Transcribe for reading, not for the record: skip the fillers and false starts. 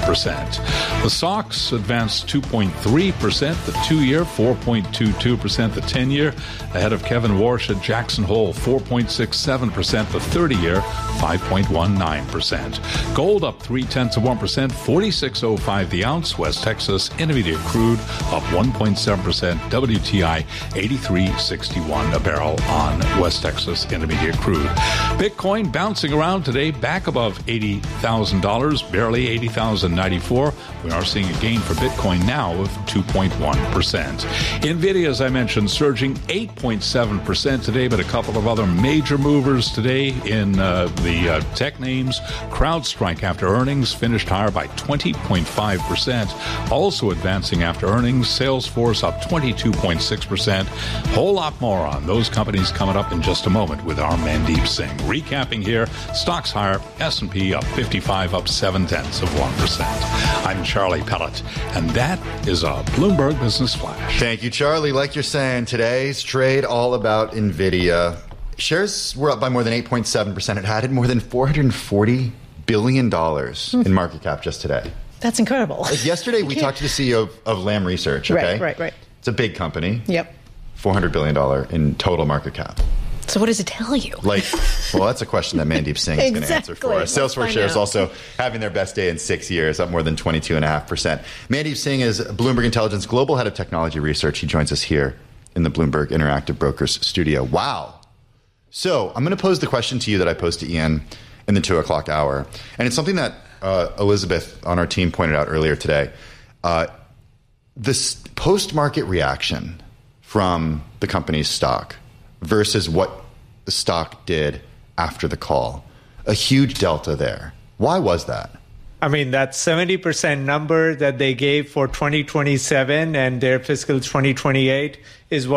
The stocks advanced 2.3%, the 2-year 4.22%, the 10-year ahead of Kevin Warsh at Jackson Hole 4.67%, the 30-year 5.19%. Gold up 0.3%, 46.05 the ounce. West Texas Intermediate crude up 1.7%, WTI 83.61 a barrel on West Texas Intermediate crude. Bitcoin bouncing around today, back above $80,000, barely $80,094. We are seeing a gain for Bitcoin now of 2.1%. NVIDIA, as I mentioned, surging 8.7% today, but a couple of other major movers today in the tech names. CrowdStrike after earnings finished higher by 20.5%. Also advancing after earnings, Salesforce up 22.6%. Whole lot more on those companies coming up in just a moment with our Mandeep Singh. Recapping here, stocks higher, S&P up 55, up 0.7%. I'm Charlie Pellet, and that is a Bloomberg Business Flash. Thank you, Charlie. Like you're saying, today's trade all about NVIDIA. Shares were up by more than 8.7%. It added more than $440 billion in market cap just today. That's incredible. Like yesterday, we talked to the CEO of Lam Research. Okay? Right. It's a big company. Yep. $400 billion in total market cap. So what does it tell you? Well, that's a question that Mandeep Singh is going to answer for us. Salesforce shares also having their best day in 6 years, up more than 22.5%. Mandeep Singh is Bloomberg Intelligence Global Head of Technology Research. He joins us here in the Bloomberg Interactive Brokers studio. Wow. So I'm going to pose the question to you that I posed to Ian in the 2 o'clock hour. And it's something that Elizabeth on our team pointed out earlier today. This post-market reaction from the company's stock versus what the stock did after the call. A huge delta there. Why was that? I mean, that 70% number that they gave for 2027 and their fiscal 2028 is what